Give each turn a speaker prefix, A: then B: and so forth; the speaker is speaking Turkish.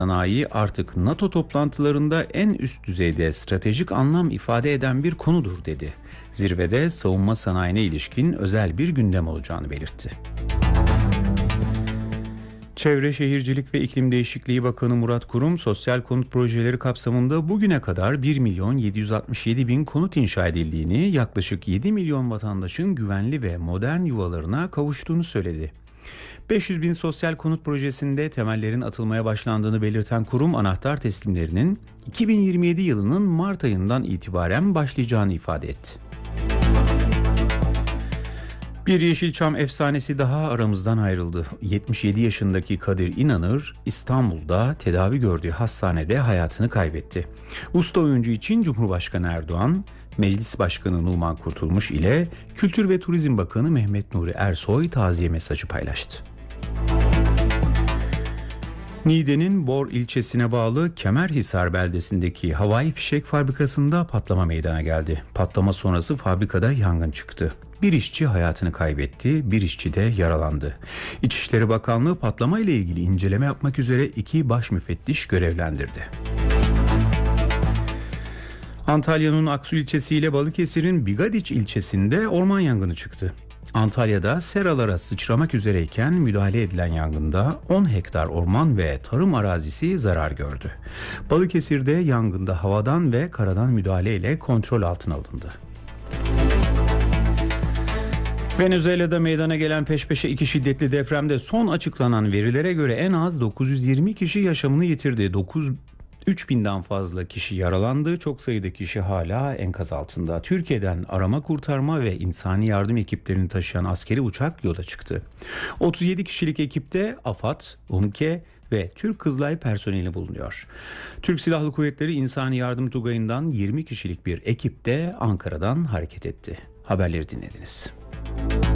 A: sanayi artık NATO toplantılarında en üst düzeyde stratejik anlam ifade eden bir konudur dedi. Zirvede savunma sanayine ilişkin özel bir gündem olacağını belirtti. Çevre Şehircilik ve İklim Değişikliği Bakanı Murat Kurum, sosyal konut projeleri kapsamında bugüne kadar 1.767.000 konut inşa edildiğini, yaklaşık 7 milyon vatandaşın güvenli ve modern yuvalarına kavuştuğunu söyledi. 500.000 sosyal konut projesinde temellerin atılmaya başlandığını belirten kurum, anahtar teslimlerinin 2027 yılının Mart ayından itibaren başlayacağını ifade etti. Bir Yeşilçam efsanesi daha aramızdan ayrıldı. 77 yaşındaki Kadir İnanır, İstanbul'da tedavi gördüğü hastanede hayatını kaybetti. Usta oyuncu için Cumhurbaşkanı Erdoğan, Meclis Başkanı Numan Kurtulmuş ile Kültür ve Turizm Bakanı Mehmet Nuri Ersoy taziye mesajı paylaştı. Niğde'nin Bor ilçesine bağlı Kemerhisar beldesindeki havai fişek fabrikasında patlama meydana geldi. Patlama sonrası fabrikada yangın çıktı. Bir işçi hayatını kaybetti, bir işçi de yaralandı. İçişleri Bakanlığı patlama ile ilgili inceleme yapmak üzere 2 baş müfettiş görevlendirdi. Antalya'nın Aksu ilçesi ile Balıkesir'in Bigadiç ilçesinde orman yangını çıktı. Antalya'da seralara sıçramak üzereyken müdahale edilen yangında 10 hektar orman ve tarım arazisi zarar gördü. Balıkesir'de yangında havadan ve karadan müdahaleyle kontrol altına alındı. Venezuela'da meydana gelen peş peşe 2 şiddetli depremde son açıklanan verilere göre en az 920 kişi yaşamını yitirdi. 3.000'den fazla kişi yaralandı. Çok sayıda kişi hala enkaz altında. Türkiye'den arama kurtarma ve insani yardım ekiplerini taşıyan askeri uçak yola çıktı. 37 kişilik ekipte AFAD, UNKE ve Türk Kızılay personeli bulunuyor. Türk Silahlı Kuvvetleri İnsani Yardım Tugayı'ndan 20 kişilik bir ekip de Ankara'dan hareket etti. Haberleri dinlediniz.